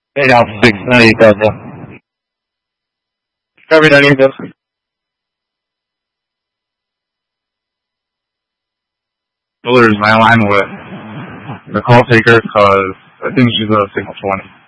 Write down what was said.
Hey, Alpha 6, how you doing? Copy that, you doing? Well, there's my line with the call taker because I think she's a signal 20.